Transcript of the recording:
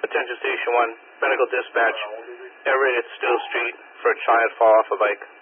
Attention Station 1, medical dispatch. Air raid at Still Street for a child fall off a bike.